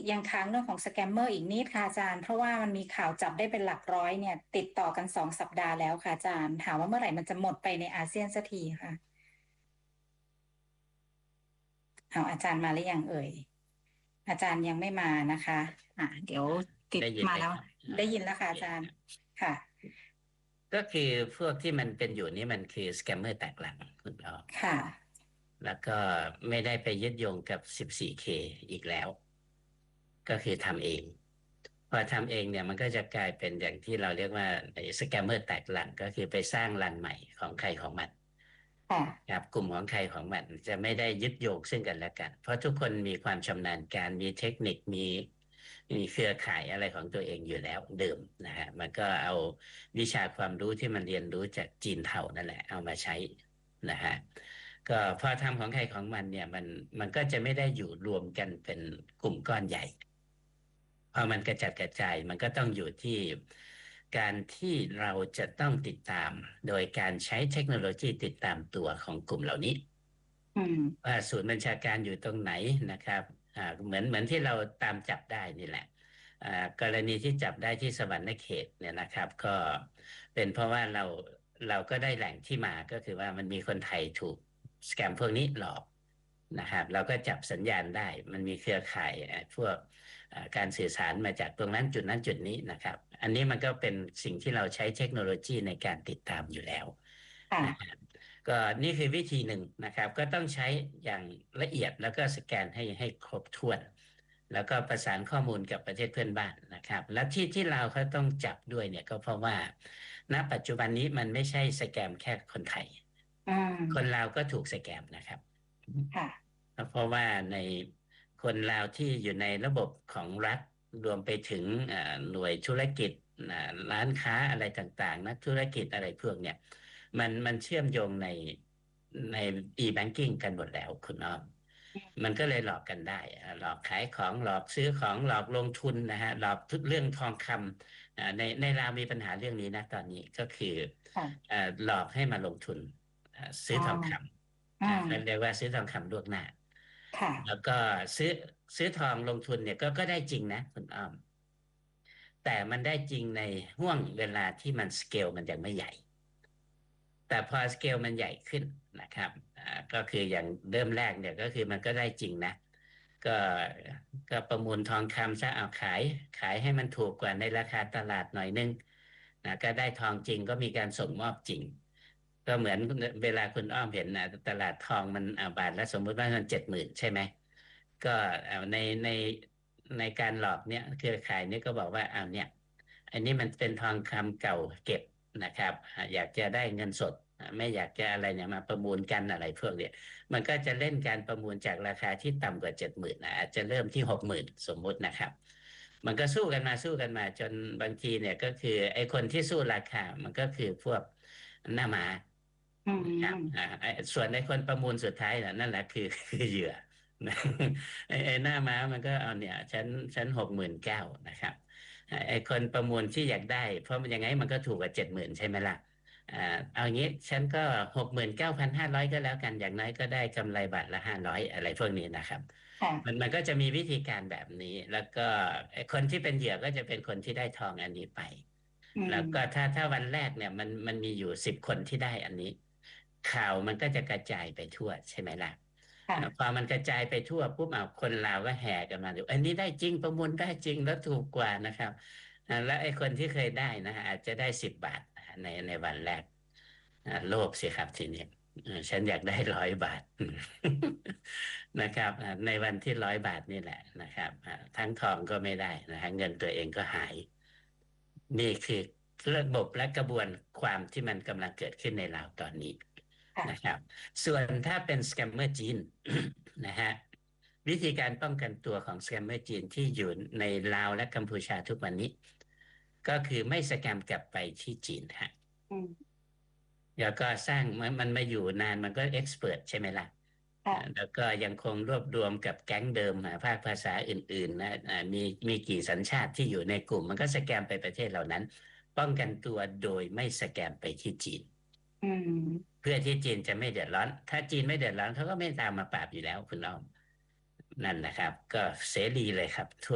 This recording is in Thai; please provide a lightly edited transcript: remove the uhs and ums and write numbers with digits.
ยังค้างเรื่องของสแกมเมอร์อีกนิดค่ะอาจารย์เพราะว่ามันมีข่าวจับได้เป็นหลักร้อยเนี่ยติดต่อกัน2 สัปดาห์แล้วค่ะอาจารย์ถามว่าเมื่อไหร่มันจะหมดไปในอาเซียนสักทีค่ะเอาอาจารย์มาหรือยังเอ่ยอาจารย์ยังไม่มานะคะเดี๋ยวติดได้ยินมาแล้วไหมครับได้ยินแล้วโอเคค่ะอาจารย์ครับค่ะก็คือพวกที่มันเป็นอยู่นี่มันคือสแกมเมอร์แตกหลังคุณอ๋อค่ะแล้วก็ไม่ได้ไปยึดโยงกับ 14K อีกแล้วก็คือทำเองพอทำเองเนี่ยมันก็จะกลายเป็นอย่างที่เราเรียกว่าสแกมเมอร์แตกหลังก็คือไปสร้างรันใหม่ของใครของมันค่ะครับกลุ่มของใครของมันจะไม่ได้ยึดโยงซึ่งกันและกันเพราะทุกคนมีความชำนาญการมีเทคนิคมีเครือข่ายอะไรของตัวเองอยู่แล้วเดิมนะฮะมันก็เอาวิชาความรู้ที่มันเรียนรู้จากจีนเถ่านั่นแหละเอามาใช้นะฮะก็พอทำของใครของมันเนี่ยมันก็จะไม่ได้อยู่รวมกันเป็นกลุ่มก้อนใหญ่ พอมันกระจัดกระจายมันก็ต้องอยู่ที่การที่เราจะต้องติดตามโดยการใช้เทคโนโลยีติดตามตัวของกลุ่มเหล่านี้อืมว่าศูนย์บัญชาการอยู่ตรงไหนนะครับเหมือนที่เราตามจับได้นี่แหละกรณีที่จับได้ที่สวรรณเขตเนี่ยนะครับก็เป็นเพราะว่าเราก็ได้แหล่งที่มาก็คือว่ามันมีคนไทยถูกสแกมพวกนี้หลอกนะครับเราก็จับสัญญาณได้มันมีเครือข่ายพวก การสื่อสารมาจากตรงนั้นจุดนั้นจุดนี้นะครับอันนี้มันก็เป็นสิ่งที่เราใช้เทคโนโลยีในการติดตามอยู่แล้วค่ะนะครับก็นี่คือวิธีหนึ่งนะครับก็ต้องใช้อย่างละเอียดแล้วก็สแกนให้ครบถ้วนแล้วก็ประสานข้อมูลกับประเทศเพื่อนบ้านนะครับและที่เราเขาต้องจับด้วยเนี่ยก็เพราะว่าณปัจจุบันนี้มันไม่ใช่สแกมแค่คนไทยอืคนมลาวก็ถูกสแกมนะครับค่ะเพราะว่าในคนลาวที่อยู่ในระบบของรัฐรวมไปถึงหน่วยธุรกิจร้านค้าอะไรต่างๆนักธุรกิจอะไรพวกเนี่ยมันเชื่อมโยงใน e-banking กันหมดแล้วคุณอ้อมมันก็เลยหลอกกันได้หลอกขายของหลอกซื้อของหลอกลงทุนนะฮะหลอกทุกเรื่องทองคำในลาวมีปัญหาเรื่องนี้นะตอนนี้ก็คือค่ะหลอกให้มาลงทุนซื้อ๋ออทองคอืำมเขาเรียกว่าซื้อทองคำล่วงหน้าค่ะแล้วก็ซื้อซื้อทองลงทุนเนี่ยก็ได้จริงนะคุณอ้อมแต่มันได้จริงในห่วงเวลาที่มันสเกลมันยังไม่ใหญ่แต่พอสเกลมันใหญ่ขึ้นนะครับก็คืออย่างเริ่มแรกเนี่ยก็คือมันก็ได้จริงนะก็ก็ประมูลทองคำซะเอาขายให้มันถูกกว่าในราคาตลาดหน่อยนึงก็ได้ทองจริงก็มีการส่งมอบจริงก็เหมือนเวลาคุณอ้อมเห็นนะตลาดทองมันบาทละสมมุติว่ามัน70,000ใช่ไหม ก็ในการหลอกเนี่ยเครือข่ายนี้ก็บอกว่าเอาเนี่ยอันนี้มันเป็นทองคำเก่าเก็บนะครับอยากจะได้เงินสดไม่อยากจะอะไรเนี่ยมาประมูลกันอะไรพวกเนี้ยมันก็จะเล่นการประมูลจากราคาที่ต่ำกว่า70,000อาจจะเริ่มที่60,000สมมุตินะครับมันก็สู้กันมาจนบางทีเนี่ยก็คือไอ้คนที่สู้ราคามันก็คือพวกหน้าม้าอืนะครับมส่วนไอ้คนประมูลสุดท้ายน่ะนั่นแหละคือเหยื่อ ไอ้หน้าม้ามันก็เอาเนี่ยฉัน69,000นะครับไอ้คนประมูลที่อยากได้เพราะมันยังไงมันก็ถูกกว่า70,000ใช่ไหมล่ะอ่าเอางี้ฉันก็69,500ก็แล้วกันอย่างน้อยก็ได้กำไรบาทละ500อะไรพวกนี้นะครับมันค่ะมันก็จะมีวิธีการแบบนี้แล้วก็ไอ้คนที่เป็นเหยื่อก็จะเป็นคนที่ได้ทองอันนี้ไปอืแล้วก็มถ้าวันแรกเนี่ยมันมีอยู่10 คนที่ได้อันนี้ข่าวมันก็จะกระจายไปทั่วใช่ไหมล่ะ พอค่ะมันกระจายไปทั่วปุ๊บคนลาวก็แห่กันมาดูอันนี้ได้จริงประมูลได้จริงแล้วถูกกว่านะครับแล้วไอ้คนที่เคยได้นะฮะอาจจะได้10 บาทในวันแรกโลภสิครับทีนี้ฉันอยากได้100 บาทนะครับในวันที่100 บาทนี่แหละนะครับทั้งทองก็ไม่ได้นะฮะเงินตัวเองก็หายนี่คือระบบและกระบวนความที่มันกำลังเกิดขึ้นในลาวตอนนี้นะคค่ะรับส่วนถ้าเป็นสแกมเมอร์จีน นะฮะวิธีการป้องกันตัวของสแกมเมอร์จีนที่อยู่ในลาวและกัมพูชาทุกวันนี้ก็คือไม่สแกมกลับไปที่จีนฮะอืมแล้วก็สร้างมันมาอยู่นานมันก็เอ็กซ์เพรสใช่ไหมล่ะค่ะแล้วก็ยังคงรวบรวมกับแก๊งเดิมภาคภาษาอื่นๆนะมีกี่สัญชาติที่อยู่ในกลุ่มมันก็สแกมไปประเทศเหล่านั้นป้องกันตัวโดยไม่สแกมไปที่จีนอืมเพื่อที่จีนจะไม่เดือดร้อนถ้าจีนไม่เดือดร้อนเขาก็ไม่ตามมาปราบอยู่แล้วคุณอ้อม นั่นนะครับก็เสรีเลยครับ